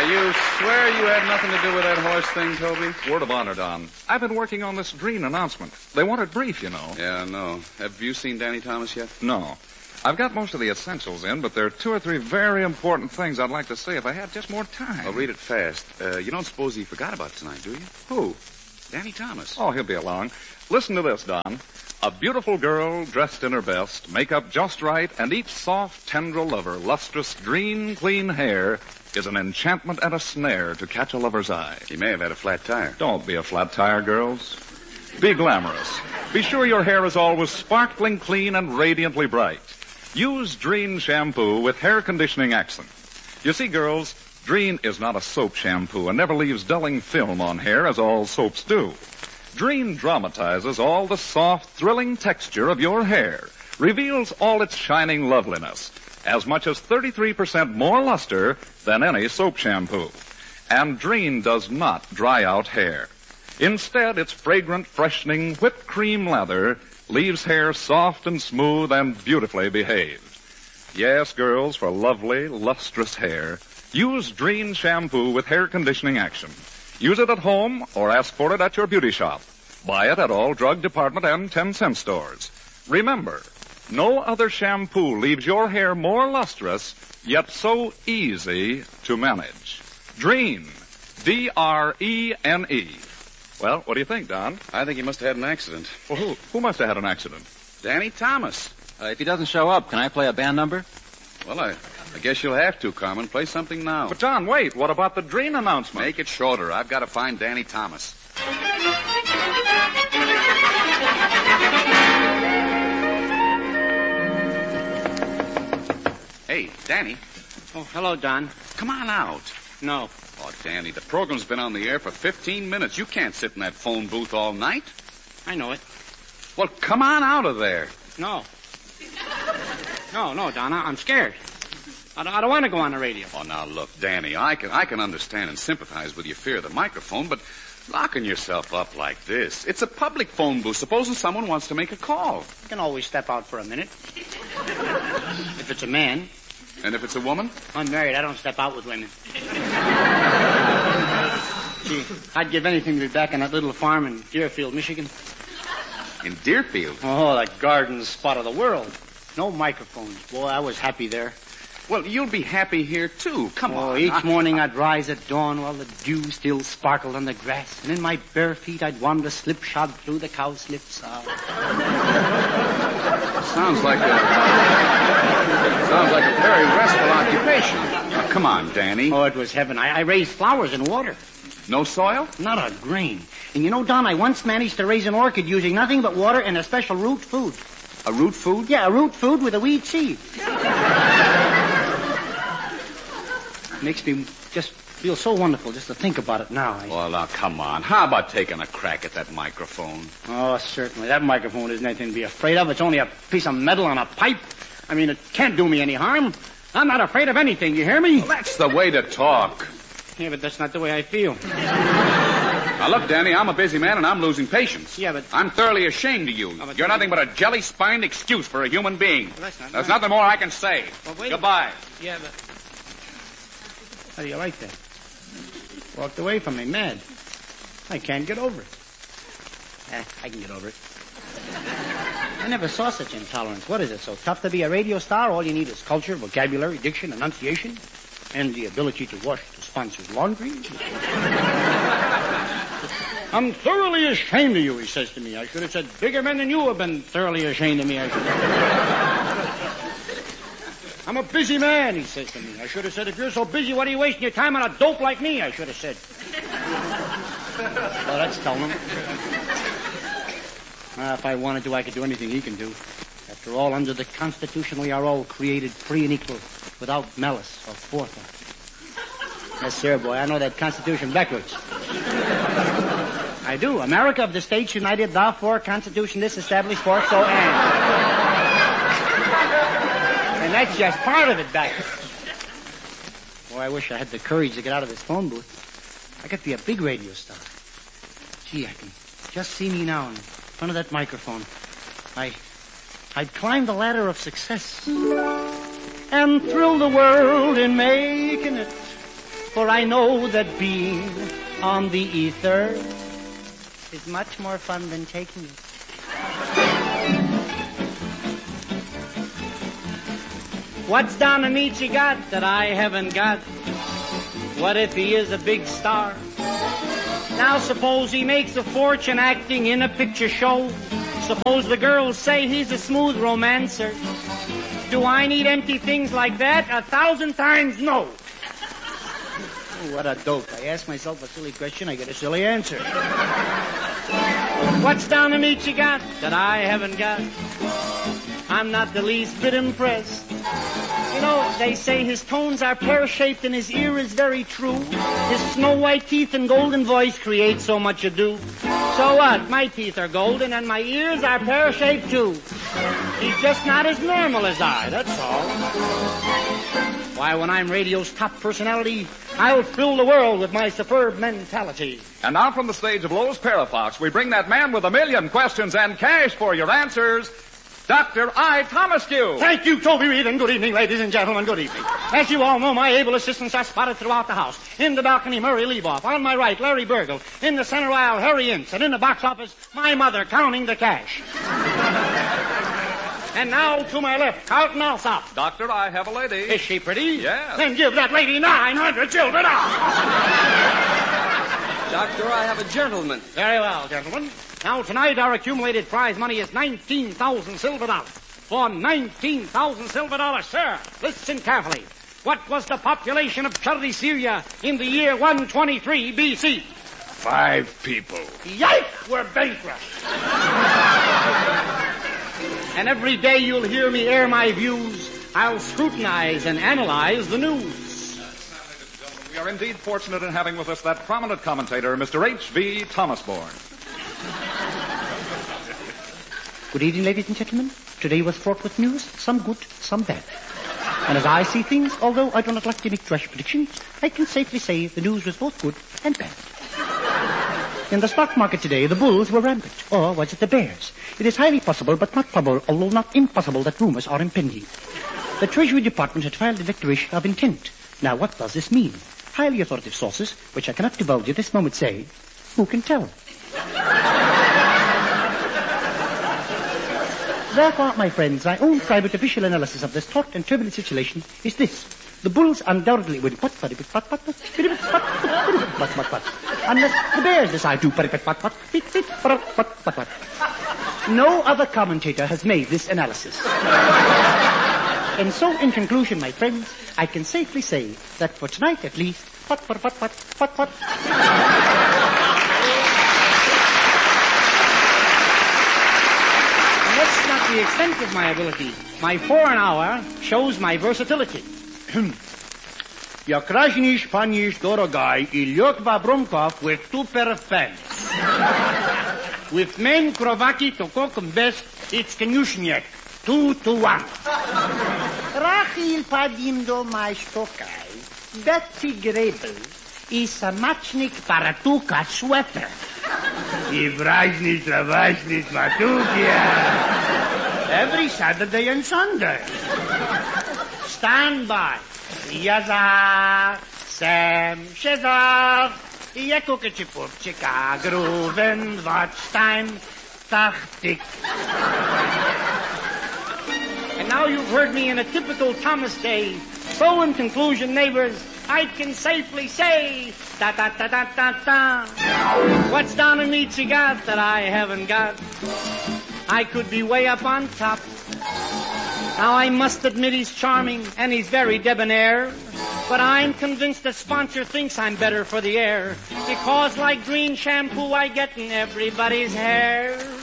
You swear you had nothing to do with that horse thing, Toby? Word of honor, Don. I've been working on this Green announcement. They want it brief, you know. Yeah, I know. Have you seen Danny Thomas yet? No. I've got most of the essentials in, but there are 2 or 3 very important things I'd like to say if I had just more time. Well, read it fast. You don't suppose he forgot about tonight, do you? Who? Danny Thomas. Oh, he'll be along. Listen to this, Don. A beautiful girl dressed in her best, makeup just right, and each soft tendril of her lustrous green, clean hair is an enchantment and a snare to catch a lover's eye. He may have had a flat tire. Don't be a flat tire, girls. Be glamorous. Be sure your hair is always sparkling clean and radiantly bright. Use Dreen shampoo with hair conditioning action. You see, girls, Dreen is not a soap shampoo and never leaves dulling film on hair as all soaps do. Dreen dramatizes all the soft, thrilling texture of your hair, reveals all its shining loveliness, as much as 33% more luster than any soap shampoo. And Dreen does not dry out hair. Instead, its fragrant, freshening, whipped cream lather leaves hair soft and smooth and beautifully behaved. Yes, girls, for lovely, lustrous hair, use Dreen shampoo with hair conditioning action. Use it at home or ask for it at your beauty shop. Buy it at all drug department and 10-cent stores. Remember, no other shampoo leaves your hair more lustrous, yet so easy to manage. Dreen. D-R-E-N-E. Well, what do you think, Don? I think he must have had an accident. Well, who must have had an accident? Danny Thomas. If he doesn't show up, can I play a band number? Well, I guess you'll have to, Carmen. Play something now. But, Don, wait. What about the Dreen announcement? Make it shorter. I've got to find Danny Thomas. Hey, Danny. Oh, hello, Don. Come on out. No. Oh, Danny, the program's been on the air for 15 minutes. You can't sit in that phone booth all night. I know it. Well, come on out of there. No. No, Don. I'm scared. I don't want to go on the radio. Oh, now, look, Danny, I can understand and sympathize with your fear of the microphone, but locking yourself up like this, it's a public phone booth. Supposing someone wants to make a call. I can always step out for a minute. If it's a man. And if it's a woman? I'm married. I don't step out with women. Gee, I'd give anything to be back on that little farm in Deerfield, Michigan. In Deerfield? Oh, the garden spot of the world. No microphones. Boy, I was happy there. Well, you'll be happy here, too. Come on. Each morning I'd rise at dawn while the dew still sparkled on the grass, and in my bare feet I'd wander slipshod through the cowslips. Sounds like a very restful occupation. Now, come on, Danny. Oh, it was heaven. I raised flowers in water. No soil? Not a grain. And you know, Don, I once managed to raise an orchid using nothing but water and a special root food. A root food? Yeah, a root food with a weed seed. Makes me just feel so wonderful just to think about it now. Well, now, come on. How about taking a crack at that microphone? Oh, certainly. That microphone isn't anything to be afraid of. It's only a piece of metal on a pipe. I mean, it can't do me any harm. I'm not afraid of anything, you hear me? Well, that's the way to talk. Yeah, but that's not the way I feel. Now, look, Danny, I'm a busy man and I'm losing patience. Yeah, but... I'm thoroughly ashamed of you. You're nothing but a jelly-spined excuse for a human being. Well, There's nothing more I can say. Well, wait. Goodbye. Yeah, but... How do you like that? Walked away from me, mad. I can't get over it. I can get over it. I never saw such intolerance. What is it, so tough to be a radio star? All you need is culture, vocabulary, diction, enunciation, and the ability to wash the sponsor's laundry. I'm thoroughly ashamed of you, he says to me. I should have said, bigger men than you have been thoroughly ashamed of me. I should have. I'm a busy man, he says to me. I should have said, if you're so busy, what are you wasting your time on a dope like me? I should have said. Well, that's telling him. If I wanted to, I could do anything he can do. After all, under the Constitution, we are all created free and equal, without malice or forethought. Yes, sir, boy. I know that Constitution backwards. I do. America of the States United, therefore, Constitution this established for, so and. And that's just part of it backwards. Boy, I wish I had the courage to get out of this phone booth. I could be a big radio star. Gee, I can just see me now in front of that microphone. I'd climb the ladder of success and thrill the world in making it For I know that being on the ether is much more fun than taking it. What's Don Amici got that I haven't got? What if he is a big star? Now suppose he makes a fortune acting in a picture show. Suppose the girls say he's a smooth romancer. Do I need empty things like that? 1,000 times no. What a dope. I ask myself a silly question, I get a silly answer. What's Don Amici got that I haven't got? I'm not the least bit impressed. You know, they say his tones are pear-shaped and his ear is very true. His snow-white teeth and golden voice create so much ado. So what? My teeth are golden and my ears are pear-shaped too. He's just not as normal as I, that's all. Why, when I'm radio's top personality, I'll thrill the world with my superb mentality. And now from the stage of Lowe's Parafox, we bring that man with 1,000,000 questions and cash for your answers, Dr. I. Thomascue. Thank you, Toby Reed, and good evening, ladies and gentlemen, good evening. As you all know, my able assistants are spotted throughout the house. In the balcony, Murray Leavoff. On my right, Larry Burgle. In the center aisle, Harry Ince. And in the box office, my mother counting the cash. And now, to my left, Carlton Alsop. Doctor, I have a lady. Is she pretty? Yes. Then give that lady 900 children out. Doctor, I have a gentleman. Very well, gentlemen. Now, tonight, our accumulated prize money is 19,000 silver dollars. For 19,000 silver dollars, sir, listen carefully. What was the population of Syria in the year 123 B.C.? 5 people. Yike! We're bankrupt. And every day you'll hear me air my views. I'll scrutinize and analyze the news. We are indeed fortunate in having with us that prominent commentator, Mr. H.V. Thomasbourne. Good evening, ladies and gentlemen. Today was fraught with news, some good, some bad. And as I see things, although I do not like to make rash predictions, I can safely say the news was both good and bad. In the stock market today, the bulls were rampant. Or was it the bears? It is highly possible, but not probable, although not impossible, that rumors are impending. The Treasury Department had filed a declaration of intent. Now, what does this mean? Highly authoritative sources, which I cannot divulge at this moment, say, who can tell? Therefore, my friends, my own private official analysis of this taut and turbulent situation is this. The bulls undoubtedly will unless the bears decide to No other commentator has made this analysis. And so, in conclusion, my friends, I can safely say that for tonight at least, That's not the extent of my ability. My 4 an hour shows my versatility. Я крajnish panish dorogai и Lyotva Bromkov with 2 pair of pants. With men krovaki to kokum best, it's Kenushniak. 2-1. Rachil padim do my stokai. Betsy Grebel is a matchnik paratuka sweater. I vrajnish, ravajnish, matukia. Every Saturday and Sunday. Stand by. Yazar, Sam, Shazar, Yakukachipurchika, Grooven, Watchtime, Tachtik. And now you've heard me in a typical Thomas day. So in conclusion, neighbors, I can safely say, ta-ta-ta-ta-ta-ta. What's Don Amici got that I haven't got? I could be way up on top. Now, I must admit he's charming, and he's very debonair. But I'm convinced the sponsor thinks I'm better for the air. Because like green shampoo, I get in everybody's hair.